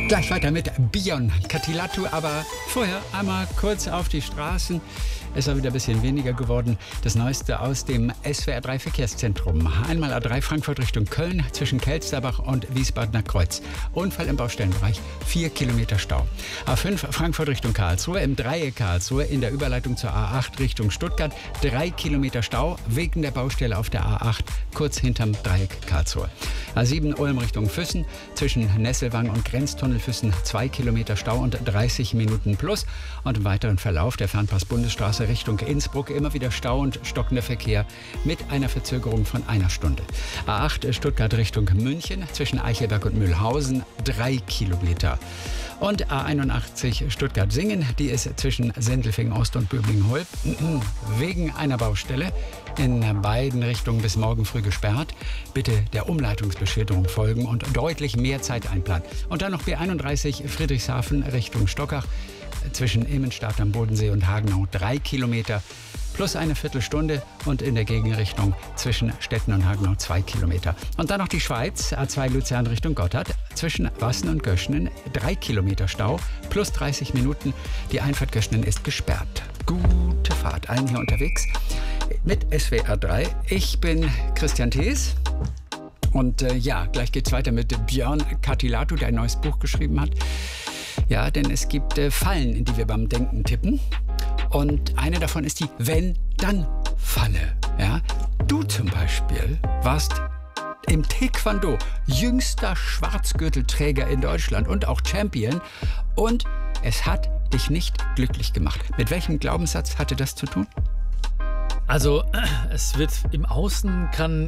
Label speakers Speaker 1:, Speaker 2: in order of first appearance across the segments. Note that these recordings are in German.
Speaker 1: Gleich weiter mit Björn Katilatu, aber vorher einmal kurz auf die Straßen. Es ist wieder ein bisschen weniger geworden. Das Neueste aus dem SWR 3 Verkehrszentrum. Einmal A3 Frankfurt Richtung Köln zwischen Kelsterbach und Wiesbadener Kreuz. Unfall im Baustellenbereich, 4 Kilometer Stau. A5 Frankfurt Richtung Karlsruhe, im Dreieck Karlsruhe in der Überleitung zur A8 Richtung Stuttgart. 3 Kilometer Stau wegen der Baustelle auf der A8, kurz hinterm Dreieck Karlsruhe. A7 Ulm Richtung Füssen zwischen Nesselwang und Grenztunnel Füssen 2 Kilometer Stau und 30 Minuten plus. Und im weiteren Verlauf der Fernpass Bundesstraße Richtung Innsbruck immer wieder Stau und stockender Verkehr mit einer Verzögerung von einer Stunde. A8 Stuttgart Richtung München zwischen Eichelberg und Mühlhausen 3 Kilometer. Und A81 Stuttgart-Singen, die ist zwischen Sendelfingen Ost und Böblingen-Holb wegen einer Baustelle in beiden Richtungen bis morgen früh gesperrt. Bitte der Umleitungsbeschilderung folgen und deutlich mehr Zeit einplanen. Und dann noch B31 Friedrichshafen Richtung Stockach zwischen Immenstadt am Bodensee und Hagenau 3 Kilometer plus eine Viertelstunde und in der Gegenrichtung zwischen Stetten und Hagenau 2 Kilometer. Und dann noch die Schweiz, A2 Luzern Richtung Gotthard, zwischen Wassen und Göschenen 3 Kilometer Stau plus 30 Minuten. Die Einfahrt Göschenen ist gesperrt. Gute Fahrt, allen hier unterwegs mit SWR 3. Ich bin Christian Thees. Und gleich geht's weiter mit Björn Katilatu, der ein neues Buch geschrieben hat. Ja, denn es gibt Fallen, in die wir beim Denken tippen. Und eine davon ist die Wenn-Dann-Falle. Ja? Du zum Beispiel warst im Taekwondo jüngster Schwarzgürtelträger in Deutschland und auch Champion. Und es hat dich nicht glücklich gemacht. Mit welchem Glaubenssatz hatte das zu tun?
Speaker 2: Also, es wird im Außen kann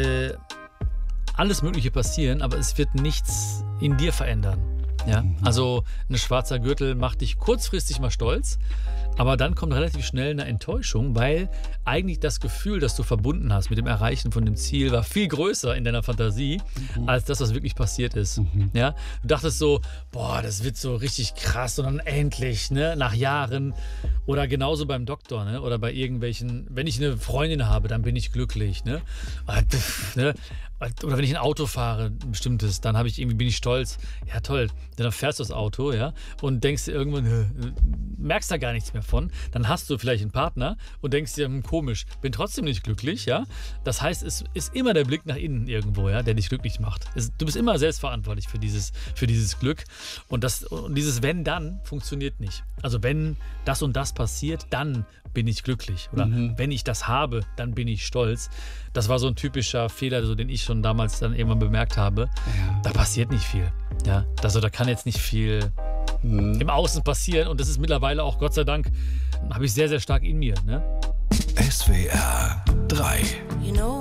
Speaker 2: alles Mögliche passieren, aber es wird nichts in dir verändern. Ja? Also, ein schwarzer Gürtel macht dich kurzfristig mal stolz, aber dann kommt relativ schnell eine Enttäuschung, weil eigentlich das Gefühl, das du verbunden hast mit dem Erreichen von dem Ziel, war viel größer in deiner Fantasie, als das, was wirklich passiert ist. Ja? Du dachtest so, boah, das wird so richtig krass und dann endlich, ne, nach Jahren. Oder genauso beim Doktor, ne? Oder bei irgendwelchen, wenn ich eine Freundin habe, dann bin ich glücklich. Ne? Oder wenn ich ein Auto fahre, ein bestimmtes, dann bin ich stolz. Ja, toll. Dann fährst du das Auto, ja, und denkst dir irgendwann, merkst da gar nichts mehr von. Dann hast du vielleicht einen Partner und denkst dir, komisch, bin trotzdem nicht glücklich, ja. Das heißt, es ist immer der Blick nach innen irgendwo, ja, der dich glücklich macht. Du bist immer selbstverantwortlich für dieses Glück. Und dieses Wenn-Dann funktioniert nicht. Also wenn das und das passiert, dann bin ich glücklich. Oder wenn ich das habe, dann bin ich stolz. Das war so ein typischer Fehler, so den ich schon damals dann irgendwann bemerkt habe. Ja. Da passiert nicht viel. Ja? Also da kann jetzt nicht viel im Außen passieren. Und das ist mittlerweile auch, Gott sei Dank, habe ich sehr, sehr stark in mir. Ne?
Speaker 3: SWR 3